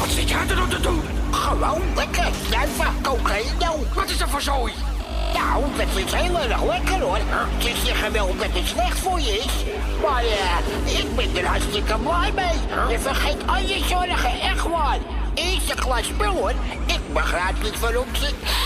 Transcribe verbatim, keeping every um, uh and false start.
Wat zit jij er nou te doen? Gewoon lekker snuiven, cocaïne. Wat is dat voor zooi? Nou, dat is heel erg lekker hoor. Ze zeggen wel dat het slecht voor je is. Maar uh, ik ben er hartstikke blij mee. Je vergeet al je zorgen, echt waar. Eerste klas spul hoor. Ik begrijp niet waarom ze